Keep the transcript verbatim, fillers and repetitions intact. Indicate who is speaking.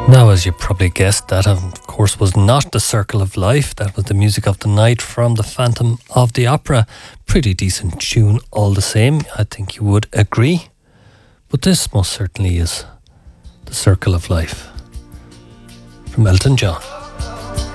Speaker 1: Now, as you probably guessed, that of course was not The Circle of Life. That was the music of the night from The Phantom of the Opera. Pretty decent tune all the same, I think you would agree. But this most certainly is The Circle of Life from Elton John.